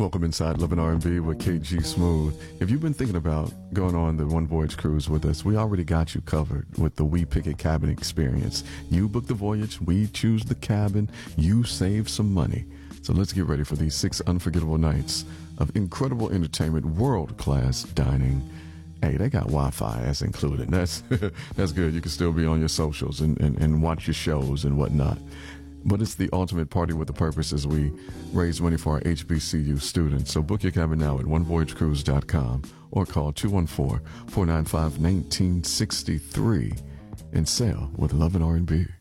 Welcome inside Love and R&B with KG Smooth. If you've been thinking about going on the One Voyage cruise with us, we already got you covered with the We Pick a Cabin experience. You book the voyage, we choose the cabin, you save some money. So let's get ready for these 6 unforgettable nights of incredible entertainment, world-class dining. Hey, they got Wi-Fi as included. That's good. You can still be on your socials and watch your shows and whatnot. But it's the ultimate party with a purpose as we raise money for our HBCU students. So book your cabin now at onevoyagecruise.com or call 214-495-1963 and sail with Love and R&B.